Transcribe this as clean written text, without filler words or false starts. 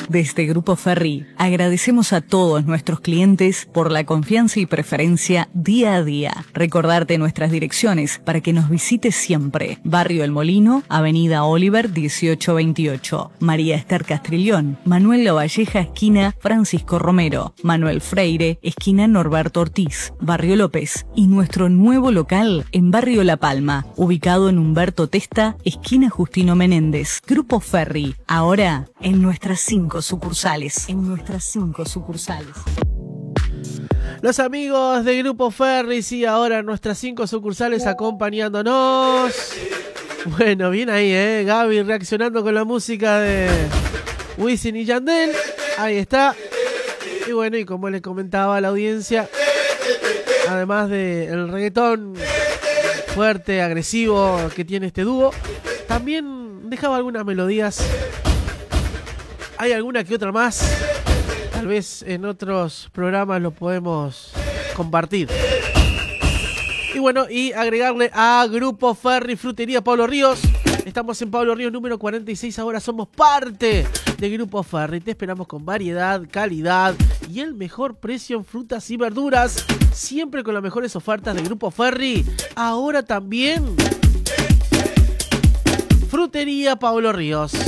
Desde Grupo Ferry, agradecemos a todos nuestros clientes por la confianza y preferencia día a día. Recordarte nuestras direcciones para que nos visites siempre. Barrio El Molino, Avenida Oliver 1828. María Esther Castrillón, Manuel Lavalleja, esquina Francisco Romero. Manuel Freire, esquina Norberto Ortiz. Barrio López. Y nuestro nuevo local en Barrio La Palma, ubicado en Humberto Testa, esquina Justino Menéndez. Grupo Ferry, ahora en nuestras 5 sucursales. Los amigos de Grupo Ferry, sí, ahora nuestras 5 sucursales acompañándonos. Bueno, bien ahí, Gaby reaccionando con la música de Wisin y Yandel. Ahí está. Y bueno, y como les comentaba a la audiencia, además del reggaetón fuerte, agresivo que tiene este dúo, también dejaba algunas melodías. Hay alguna que otra más. Tal vez en otros programas lo podemos compartir. Y bueno, y agregarle a Grupo Ferry Frutería Pablo Ríos. Estamos en Pablo Ríos número 46. Ahora somos parte de Grupo Ferry. Te esperamos con variedad, calidad y el mejor precio en frutas y verduras. Siempre con las mejores ofertas de Grupo Ferry. Ahora también Frutería Pablo Ríos.